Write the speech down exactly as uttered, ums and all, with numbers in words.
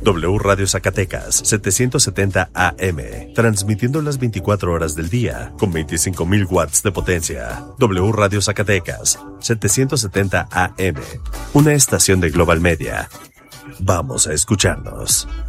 W Radio Zacatecas, setecientos setenta A M, transmitiendo las veinticuatro horas del día, con veinticinco mil watts de potencia. W Radio Zacatecas, setecientos setenta A M, una estación de Global Media. Vamos a escucharnos.